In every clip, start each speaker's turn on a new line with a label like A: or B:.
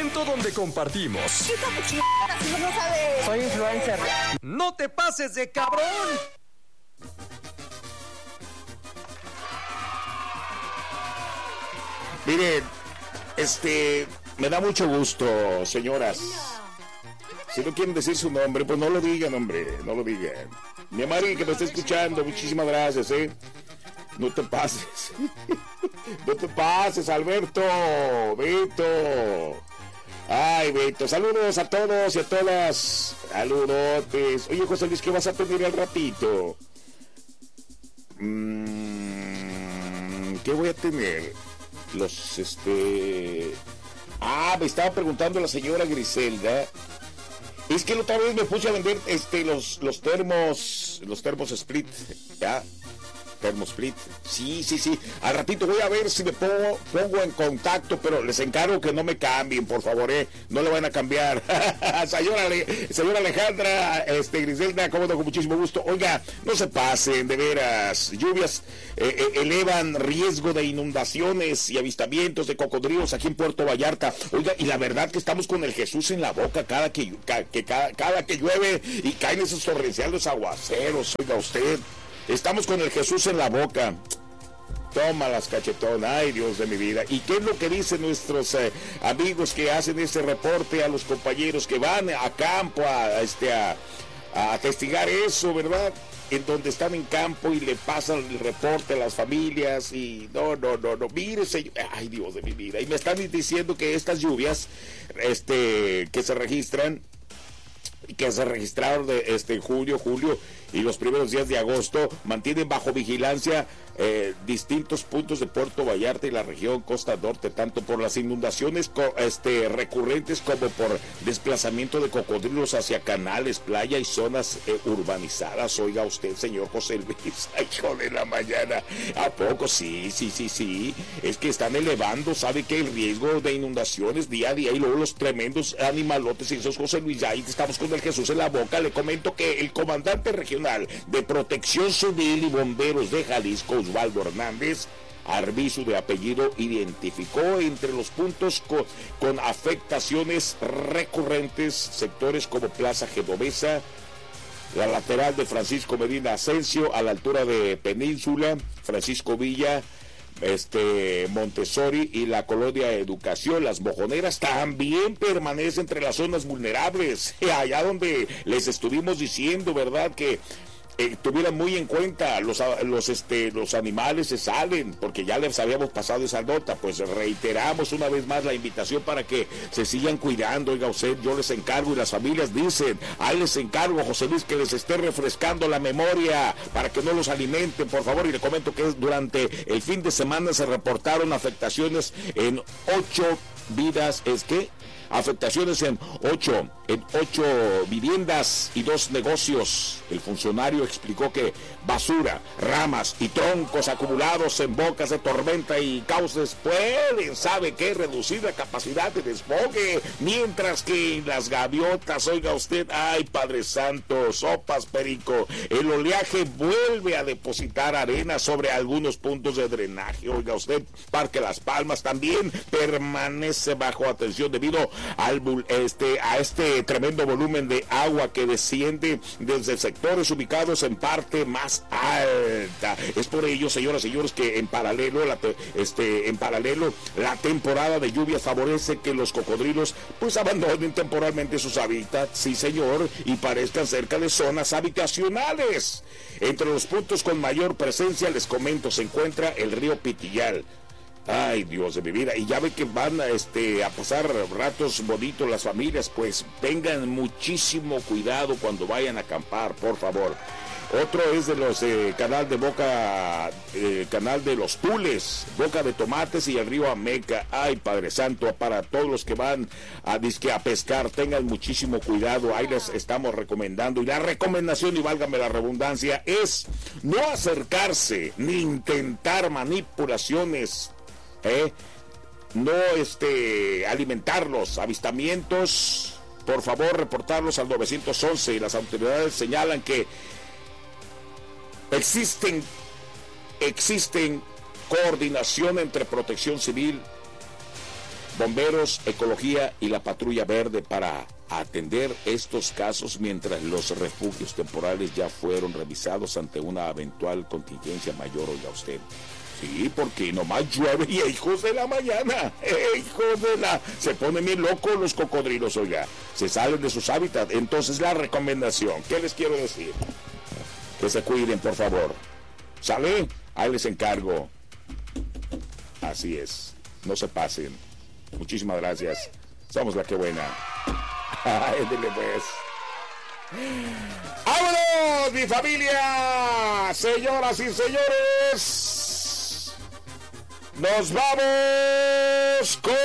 A: segmento donde compartimos.
B: Si no sabe.
C: Soy influencer.
A: ¡No te pases de cabrón!
D: Miren, me da mucho gusto, señoras. Si no quieren decir su nombre, pues no lo digan, hombre, no lo digan. Mi Mari, que me está escuchando, muchísimas gracias, No te pases. No te pases, Alberto, Beto. Ay, Beto, saludos a todos y a todas. Saludotes. Oye, José Luis, ¿qué vas a pedir al ratito? ¿Qué voy a tener? Me estaba preguntando la señora Griselda. Es que la otra vez me puse a vender los termos Split, ¿ya? Termosplit. Sí. Al ratito voy a ver si me pongo en contacto, pero les encargo que no me cambien, por favor, no le van a cambiar. Señora Alejandra, Griselda, como con muchísimo gusto. Oiga, no se pasen, de veras. Lluvias elevan riesgo de inundaciones y avistamientos de cocodrilos aquí en Puerto Vallarta. Oiga, y la verdad que estamos con el Jesús en la boca cada que llueve y caen esos torrenciales aguaceros. Oiga usted. Estamos con el Jesús en la boca. Tómalas, cachetón. Ay, Dios de mi vida. ¿Y qué es lo que dicen nuestros amigos que hacen ese reporte a los compañeros que van a campo a testigar eso, verdad? En donde están en campo y le pasan el reporte a las familias y no. Mire, señor. Ay, Dios de mi vida. Y me están diciendo que estas lluvias, que se registran, que se registraron de julio y los primeros días de agosto, mantienen bajo vigilancia distintos puntos de Puerto Vallarta y la región Costa Norte, tanto por las inundaciones recurrentes como por desplazamiento de cocodrilos hacia canales, playa y zonas urbanizadas. Oiga usted, señor José Luis, ay, hijo de la mañana, ¿a poco? Sí, es que están elevando, ¿sabe qué? El riesgo de inundaciones día a día y luego los tremendos animalotes y esos, José Luis, ahí estamos con el Jesús en la boca. Le comento que el comandante regional de Protección Civil y Bomberos de Jalisco, Osvaldo Hernández Arbizu de apellido, identificó entre los puntos con afectaciones recurrentes sectores como Plaza Genovesa, la lateral de Francisco Medina Asensio a la altura de Península, Francisco Villa, Montessori y la colonia Educación. Las Mojoneras también permanecen entre las zonas vulnerables, allá donde les estuvimos diciendo, ¿verdad?, que tuvieran muy en cuenta los animales se salen, porque ya les habíamos pasado esa nota. Pues reiteramos una vez más la invitación para que se sigan cuidando. Oiga usted, yo les encargo, y las familias dicen, ahí les encargo, José Luis, que les esté refrescando la memoria para que no los alimenten, por favor. Y le comento que durante el fin de semana se reportaron afectaciones en 8 vidas, afectaciones en 8 viviendas y 2 negocios. El funcionario explicó que basura, ramas y troncos acumulados en bocas de tormenta y cauces pueden, reducir la capacidad de desfogue, mientras que las gaviotas, oiga usted, ay, Padre Santo, sopas perico, el oleaje vuelve a depositar arena sobre algunos puntos de drenaje. Oiga usted, Parque Las Palmas también permanece bajo atención debido a este tremendo volumen de agua que desciende desde sectores ubicados en parte más alta. Es por ello, señoras y señores, que en paralelo la temporada de lluvia favorece que los cocodrilos pues abandonen temporalmente sus hábitats, sí señor, y parezcan cerca de zonas habitacionales. Entre los puntos con mayor presencia, les comento, se encuentra el río Pitillal. Ay, Dios de mi vida. Y ya ve que van a pasar ratos bonitos las familias, pues tengan muchísimo cuidado cuando vayan a acampar, por favor. Otro es de los canal de los Tules, Boca de Tomates y el río Ameca. Ay, Padre Santo, para todos los que van a pescar, tengan muchísimo cuidado. Ahí les estamos recomendando. Y la recomendación, y válgame la redundancia, es no acercarse ni intentar manipulaciones, no alimentarlos. Avistamientos, por favor, reportarlos al 911. Y las autoridades señalan que existen coordinación entre Protección Civil bomberos, ecología y la patrulla verde para atender estos casos mientras los refugios temporales ya fueron revisados ante una eventual contingencia mayor, oiga usted. Sí, porque nomás llueve y hijos de la mañana, hijos de la... Se ponen bien locos los cocodrilos, oiga. Se salen de sus hábitats. Entonces la recomendación, ¿qué les quiero decir? Que se cuiden, por favor. ¿Sale? Ahí les encargo. Así es. No se pasen. Muchísimas gracias. Somos la que buena. Dile pues. ¡Vámonos, mi familia! Señoras y señores. Nos vamos con...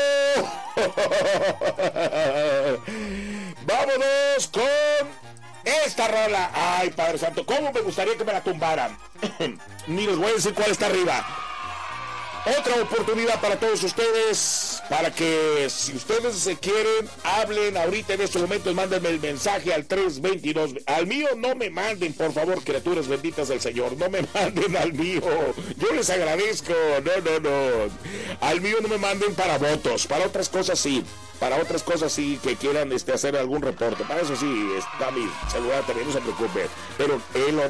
D: Vámonos con esta rola. Ay, Padre Santo, ¿cómo me gustaría que me la tumbaran? Ni les voy a decir cuál está arriba. Otra oportunidad para todos ustedes, para que si ustedes se quieren, hablen ahorita en estos momentos, mándenme el mensaje al 322. Al mío no me manden, por favor, criaturas benditas del Señor, no me manden al mío. Yo les agradezco, no. Al mío no me manden para votos, para otras cosas sí. Para otras cosas sí, que quieran hacer algún reporte. Para eso sí, está mi celular también, no se preocupe. Pero él